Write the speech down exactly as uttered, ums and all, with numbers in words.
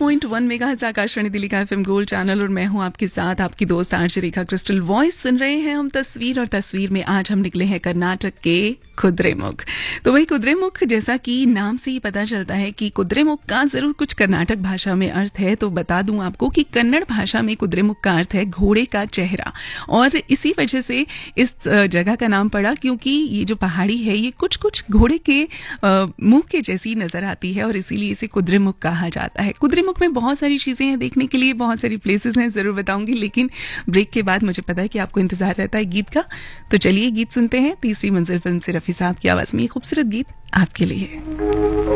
Point one megahertz Akashvani Delhi का FM gold channel और मैं हूं आपके साथ आपकी दोस्त आरजे रेखा क्रिस्टल। वॉइस सुन रहे हैं हम तस्वीर, और तस्वीर में आज हम निकले हैं कर्नाटक के कुद्रेमुख। तो वही कुद्रेमुख, जैसा कि नाम से ही पता चलता है कि कुद्रेमुख का जरूर कुछ कर्नाटक भाषा में अर्थ है, तो बता दूं आपको कि कन्नड़ भाषा में कुद्रेमुख का अर्थ है घोड़े का चेहरा, और इसी वजह से इस जगह का नाम पड़ा क्योंकि ये जो पहाड़ी है ये कुछ कुछ घोड़े के मुंह के जैसी नजर आती है और इसीलिए इसे कुद्रेमुख कहा जाता है। कुद्रेमुख में बहुत सारी चीजें हैं देखने के लिए, बहुत सारी प्लेसेस हैं, जरूर बताऊंगी, लेकिन ब्रेक के बाद मुझे पता है कि आपको इंतजार रहता है गीत का, तो चलिए गीत सुनते हैं। तीसरी मंजिल फिल्म से रफी साहब की आवाज में ये खूबसूरत गीत आपके लिए।